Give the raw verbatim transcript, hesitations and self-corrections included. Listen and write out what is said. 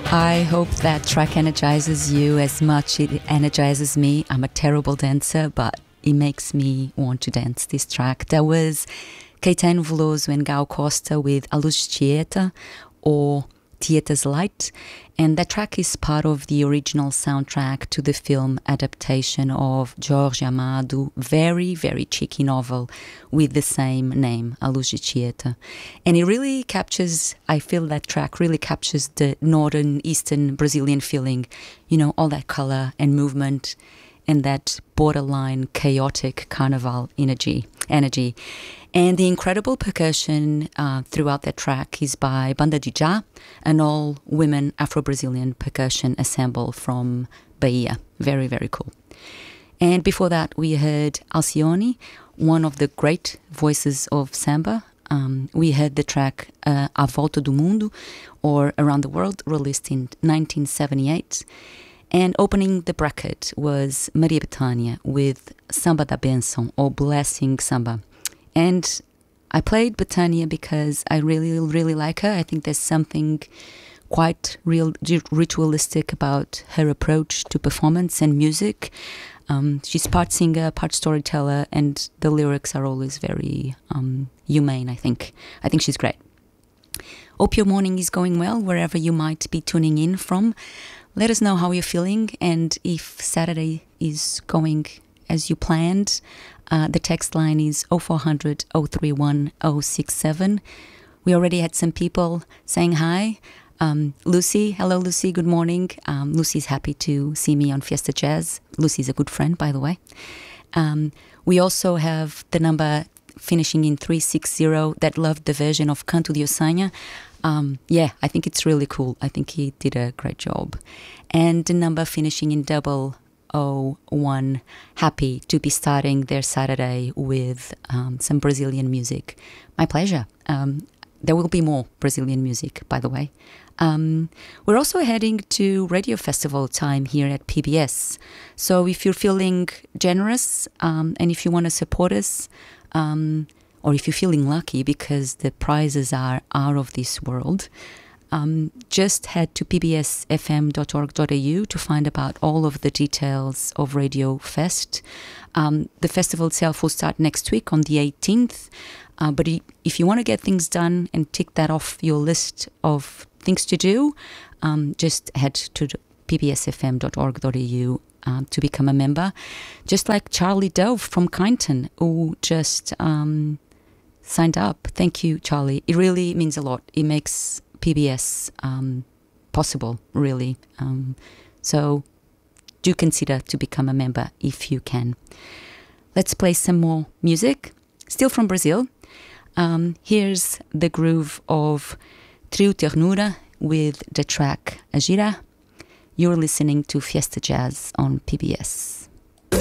I hope that track energizes you as much it energizes me. I'm a terrible dancer, but it makes me want to dance, this track. That was Caetano Veloso and Gal Costa with A Luz Tieta, or Tieta's Light, and that track is part of the original soundtrack to the film adaptation of Jorge Amado, very, very cheeky novel with the same name, A Luz Tieta. And it really captures, I feel that track really captures the northern, eastern Brazilian feeling, you know, all that color and movement and that borderline chaotic carnival energy. energy. And the incredible percussion uh, throughout that track is by Banda de Já, an all-women Afro-Brazilian percussion ensemble from Bahia. Very, very cool. And before that, we heard Alcione, one of the great voices of samba. Um, we heard the track uh, A Volta do Mundo, or Around the World, released in nineteen seventy-eight. And opening the bracket was Maria Bethânia with Samba da Bênção, or Blessing Samba. And I played Bethânia because I really, really like her. I think there's something quite real, ritualistic about her approach to performance and music. Um, she's part singer, part storyteller, and the lyrics are always very um, humane, I think. I think she's great. Hope your morning is going well, wherever you might be tuning in from. Let us know how you're feeling and if Saturday is going as you planned. Uh, the text line is oh four hundred, oh three one, oh six seven. We already had some people saying hi. Um, Lucy, hello Lucy, good morning. Um, Lucy's happy to see me on Fiesta Jazz. Lucy's a good friend, by the way. Um, we also have the number finishing in three six zero that loved the version of Canto de Ossanha. Um, yeah, I think it's really cool. I think he did a great job. And the number finishing in double oh one, happy to be starting their Saturday with um, some Brazilian music. My pleasure. Um, there will be more Brazilian music, by the way. Um, we're also heading to Radio Festival time here at P B S. So if you're feeling generous um, and if you want to support us, um, or if you're feeling lucky because the prizes are out of this world, um, just head to p b s f m dot org dot a u to find about all of the details of Radio Fest. Um, the festival itself will start next week on the eighteenth. Uh, but if you want to get things done and tick that off your list of things to do, um, just head to p b s f m dot org dot a u um, to become a member. Just like Charlie Dove from Kyneton, who just um, signed up. Thank you, Charlie. It really means a lot. It makes P B S um, possible, really. Um, so do consider to become a member if you can. Let's play some more music, still from Brazil. Um, here's the groove of Trio Ternura with the track Agira. You're listening to Fiesta Jazz on P B S.